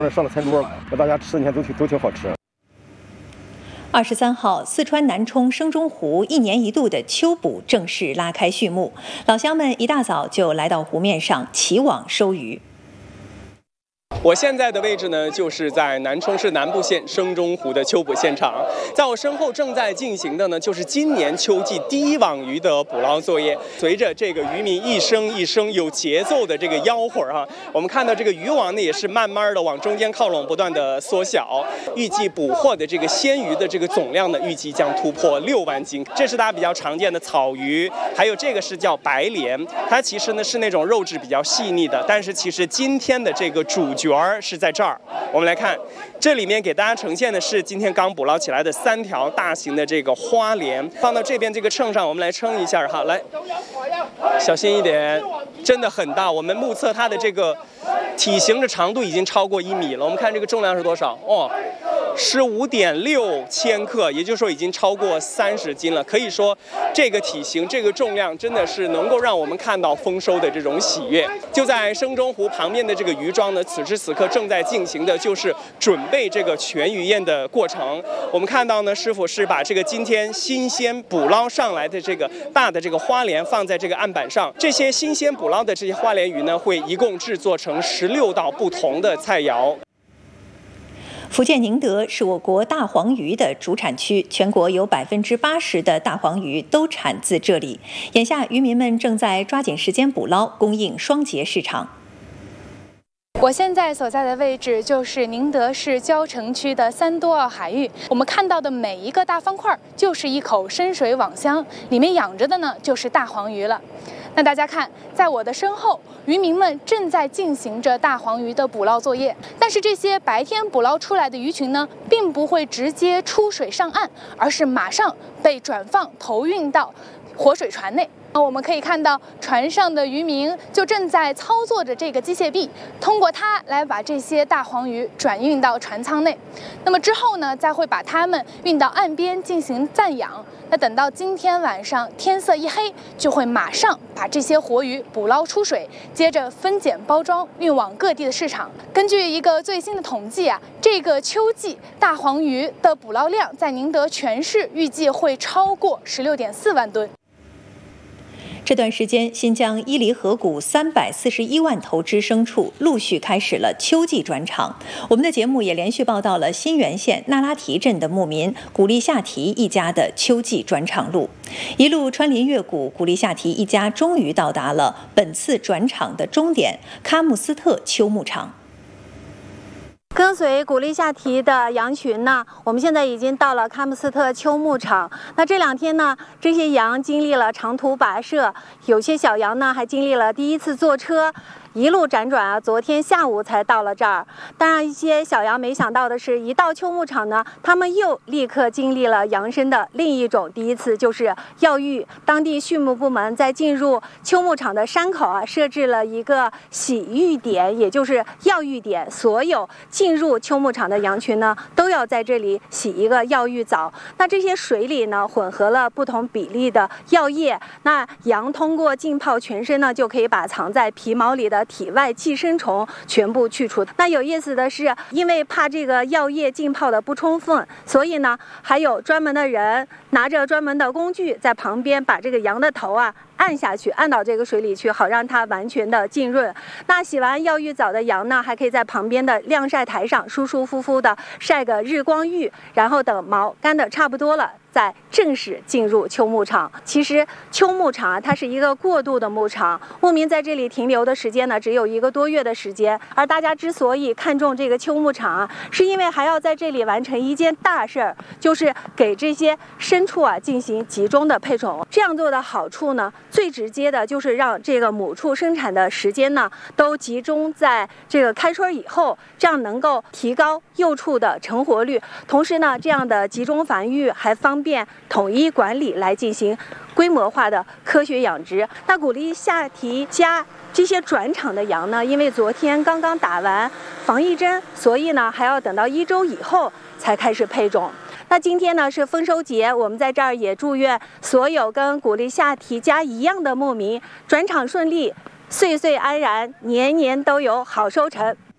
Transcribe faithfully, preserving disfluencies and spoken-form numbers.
上了餐桌，让大家吃，你看都挺都挺好吃。 二十三号，四川南充生中湖一年一度的秋捕正式拉开序幕，老乡们一大早就来到湖面上起网收鱼。 我现在的位置呢，就是在南充市南部县生中湖的秋捕现场。在我身后正在进行的呢，就是今年秋季第一网鱼的捕捞作业。随着这个渔民一声一声有节奏的这个吆喝哈，我们看到这个渔网呢也是慢慢的往中间靠拢，不断的缩小。预计捕获的这个鲜鱼的这个总量呢，预计将突破六万斤。这是大家比较常见的草鱼，还有这个是叫白鲢，它其实呢是那种肉质比较细腻的，但是其实今天的这个主角是在这儿。我们来看，这里面给大家呈现的是今天刚捕捞起来的三条大型的这个花鲢，放到这边这个秤上，我们来称一下哈，来，小心一点，真的很大。我们目测它的这个体型的长度已经超过一米了。我们看这个重量是多少？哦，十五点六千克，也就是说已经超过三十斤了。可以说，这个体型、这个重量真的是能够让我们看到丰收的这种喜悦。就在生中湖旁边的这个渔庄呢，此时此刻正在进行的就是准备这个全鱼宴的过程。我们看到呢，师傅是把这个今天新鲜捕捞上来的这个大的这个花鲢放在这个案板上。这些新鲜捕捞的这些花鲢鱼呢，会一共制作成十六道不同的菜肴。 福建宁德是我国大黄鱼的主产区，全国有百分之八十的大黄鱼都产自这里。眼下，渔民们正在抓紧时间捕捞，供应双节市场。 我现在所在的位置就是宁德市蕉城区的三多澳海域。我们看到的每一个大方块，就是一口深水网箱，里面养着的呢就是大黄鱼了。那大家看，在我的身后，渔民们正在进行着大黄鱼的捕捞作业。但是这些白天捕捞出来的鱼群呢，并不会直接出水上岸，而是马上被转放投运到活水船内。我们可以看到，船上的渔民就正在操作着这个机械臂，通过它来把这些大黄鱼转运到船舱内。那么之后呢，再会把它们运到岸边进行暂养。那等到今天晚上天色一黑，就会马上把这些活鱼捕捞出水，接着分拣包装，运往各地的市场。根据一个最新的统计啊，这个秋季大黄鱼的捕捞量在宁德全市预计会超过十六点四万吨。 这段时间，新疆伊犁河谷三百四十一万头只牲畜陆续开始了秋季转场。我们的节目也连续报道了新源县那拉提镇的牧民古力夏提一家的秋季转场路。一路穿林越谷，古力夏提一家终于到达了本次转场的终点——喀木斯特秋牧场。 跟随古力夏提的羊群呢，我们现在已经到了喀木斯特秋牧场。那这两天呢，这些羊经历了长途跋涉，有些小羊呢还经历了第一次坐车。一路辗转啊，昨天下午才到了这儿。当然，一些小羊没想到的是，一到秋牧场呢，他们又立刻经历了羊生的另一种第一次，就是药浴。当地畜牧部门在进入秋牧场的山口啊，设置了一个洗浴点，也就是药浴点。所有进入秋牧场的羊群呢，都要在这里洗一个药浴澡。那这些水里呢，混合了不同比例的药液。那羊通过浸泡全身呢，就可以把藏在皮毛里的体外寄生虫全部去除。那有意思的是，因为怕这个药液浸泡的不充分，所以呢，还有专门的人拿着专门的工具在旁边把这个羊的头啊按下去，按到这个水里去，好让它完全的浸润。那洗完药浴澡的羊呢，还可以在旁边的晾晒台上舒舒服服的晒个日光浴，然后等毛干的差不多了，再正式进入秋牧场。其实秋牧场啊，它是一个过渡的牧场，牧民在这里停留的时间呢，只有一个多月的时间。而大家之所以看重这个秋牧场啊，是因为还要在这里完成一件大事儿，就是给这些牲畜啊进行集中的配种。这样做的好处呢，最直接的就是让这个母畜生产的时间呢，都集中在这个开春以后，这样能够提高幼畜的成活率。同时呢，这样的集中繁育还方便统一管理，来进行规模化的科学养殖。那古力夏提家这些转场的羊呢，因为昨天刚刚打完防疫针，所以呢还要等到一周以后才开始配种。那今天呢是丰收节，我们在这儿也祝愿所有跟古力夏提家一样的牧民转场顺利，岁岁安然，年年都有好收成。